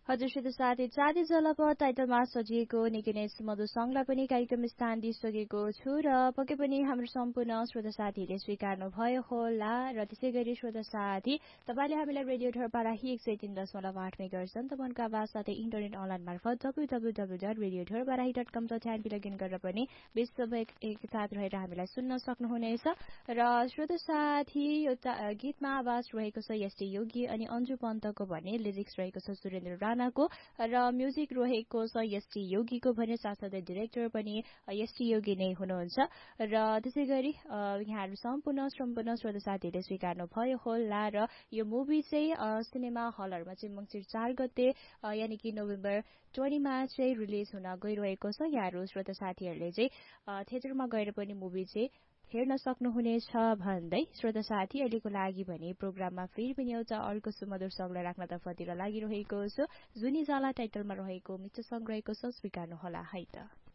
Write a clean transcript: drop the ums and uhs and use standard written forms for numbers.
हजुर श्रोता साथी चाँदी जलप टाइटलमा सजिएको निकै नै सुमधुर सङ्गलाई पनि कार्यक्रम स्थान दिइसकेको छु र पक्कै पनि हाम्रो सम्पूर्ण श्रोता साथीहरूले स्वीकार्नु भयो होला र त्यसै गरी श्रोता साथी तपाईँले हामीलाई रेडियो ढरपाराही 103.8 मेगाहर्ज सन्तमनको आवाज साथै इन्टरनेट अनलाइन मार्फत www.radioढरपाराही.com लगइन गरेर पनि विश्वभर एकसाथ रहेर हामीलाई सुन्न सक्नुहुनेछ र श्रोता साथी एउटा गीतमा आवाज रहेको छ एसटी योगी अनि अन्जु पन्तको भने लिरिक्स रहेको छ सुरेन्द्र राणाको र म्युजिक रहेको छ एसटी योगीको भने साथसाथै डिरेक्टर पनि एसटी योगी नै हुनुहुन्छ र त्यसै गरी यहाँहरू सम्पूर्ण श्रोता साथीहरूले स्वीकार्नु भयो होला र यो मुभी चाहिँ सिनेमा हलहरूमा चाहिँ मङ्सिर 4 गते यानि कि नोभेम्बर 20 मा चाहिँ रिलिज हुन गइरहेको छ। यहाँहरू श्रोता साथीहरूले चाहिँ थिएटरमा गएर पनि मुभी चाहिँ हेर्न सक्नुहुनेछ भन्दै श्रोता साथी अहिलेको लागि भने प्रोग्राममा फेरि पनि एउटा अर्को सुमधुर सङ्गलाई राख्न तर्फतिर लागिरहेको छु जुनी जाला टाइटलमा रहेको मिठो सङ्ग रहेको छ स्वीकार्नु होला है त।